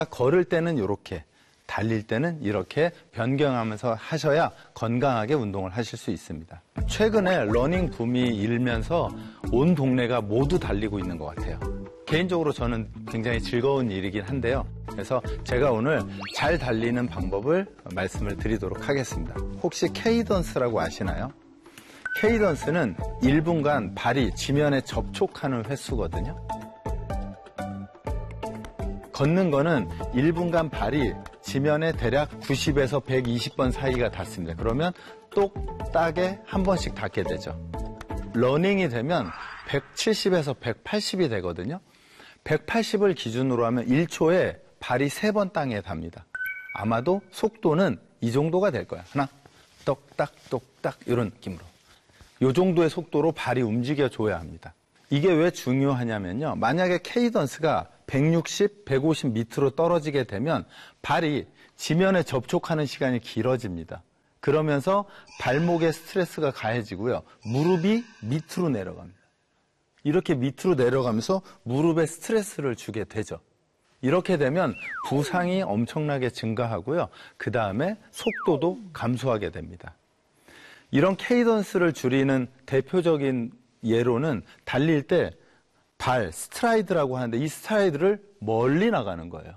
걸을 때는 이렇게, 달릴 때는 이렇게 변경하면서 하셔야 건강하게 운동을 하실 수 있습니다. 최근에 러닝 붐이 일면서 온 동네가 모두 달리고 있는 것 같아요. 개인적으로 저는 굉장히 즐거운 일이긴 한데요. 그래서 제가 오늘 잘 달리는 방법을 말씀을 드리도록 하겠습니다. 혹시 케이던스라고 아시나요? 케이던스는 1분간 발이 지면에 접촉하는 횟수거든요. 걷는 거는 1분간 발이 지면에 대략 90에서 120번 사이가 닿습니다. 그러면 똑딱에 한 번씩 닿게 되죠. 러닝이 되면 170에서 180이 되거든요. 180을 기준으로 하면 1초에 발이 3번 땅에 닿습니다. 아마도 속도는 이 정도가 될 거예요. 하나, 똑딱, 똑딱 이런 느낌으로. 이 정도의 속도로 발이 움직여줘야 합니다. 이게 왜 중요하냐면요. 만약에 케이던스가 160, 150 밑으로 떨어지게 되면 발이 지면에 접촉하는 시간이 길어집니다. 그러면서 발목에 스트레스가 가해지고요. 무릎이 밑으로 내려갑니다. 이렇게 밑으로 내려가면서 무릎에 스트레스를 주게 되죠. 이렇게 되면 부상이 엄청나게 증가하고요. 그 다음에 속도도 감소하게 됩니다. 이런 케이던스를 줄이는 대표적인 예로는 달릴 때 발, 스트라이드라고 하는데 이 스트라이드를 멀리 나가는 거예요.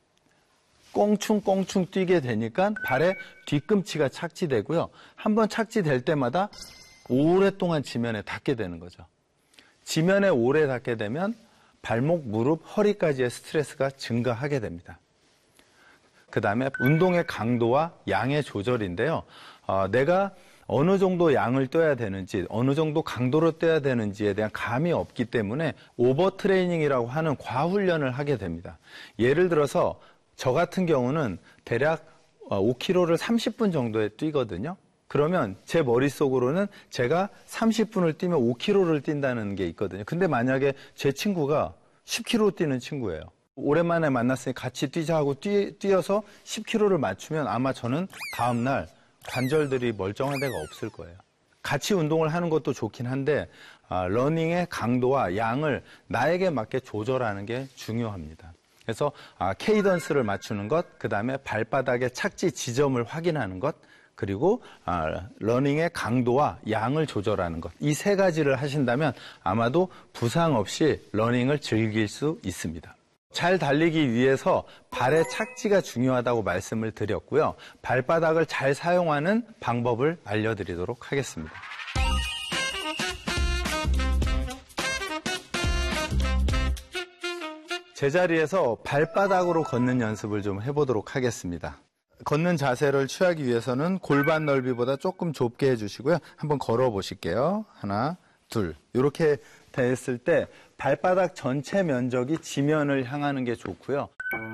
꽁충꽁충 뛰게 되니까 발에 뒤꿈치가 착지되고요. 한번 착지될 때마다 오랫동안 지면에 닿게 되는 거죠. 지면에 오래 닿게 되면 발목, 무릎, 허리까지의 스트레스가 증가하게 됩니다. 그 다음에 운동의 강도와 양의 조절인데요. 내가 어느 정도 양을 떠야 되는지, 어느 정도 강도로 떠야 되는지에 대한 감이 없기 때문에 오버 트레이닝이라고 하는 과훈련을 하게 됩니다. 예를 들어서 저 같은 경우는 대략 5km를 30분 정도에 뛰거든요. 그러면 제 머릿속으로는 제가 30분을 뛰면 5km를 뛴다는 게 있거든요. 근데 만약에 제 친구가 10km 뛰는 친구예요. 오랜만에 만났으니 같이 뛰자 하고 뛰어서 10km를 맞추면 아마 저는 다음날 관절들이 멀쩡한 데가 없을 거예요. 같이 운동을 하는 것도 좋긴 한데 러닝의 강도와 양을 나에게 맞게 조절하는 게 중요합니다. 그래서 케이던스를 맞추는 것, 그 다음에 발바닥의 착지 지점을 확인하는 것, 그리고 러닝의 강도와 양을 조절하는 것. 이 세 가지를 하신다면 아마도 부상 없이 러닝을 즐길 수 있습니다. 잘 달리기 위해서 발의 착지가 중요하다고 말씀을 드렸고요. 발바닥을 잘 사용하는 방법을 알려드리도록 하겠습니다. 제자리에서 발바닥으로 걷는 연습을 좀 해보도록 하겠습니다. 걷는 자세를 취하기 위해서는 골반 넓이보다 조금 좁게 해주시고요. 한번 걸어 보실게요. 하나, 둘. 이렇게 됐을 때 발바닥 전체 면적이 지면을 향하는 게 좋고요.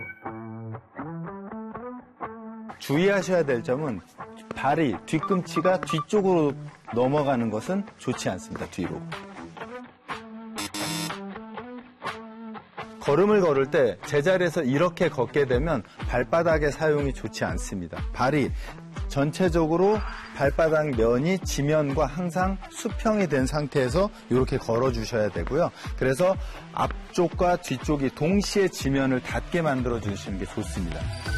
주의하셔야 될 점은 발이, 뒤꿈치가 뒤쪽으로 넘어가는 것은 좋지 않습니다. 뒤로. 걸음을 걸을 때 제자리에서 이렇게 걷게 되면 발바닥의 사용이 좋지 않습니다. 발이 전체적으로 발바닥 면이 지면과 항상 수평이 된 상태에서 이렇게 걸어주셔야 되고요. 그래서 앞쪽과 뒤쪽이 동시에 지면을 닿게 만들어 주시는 게 좋습니다.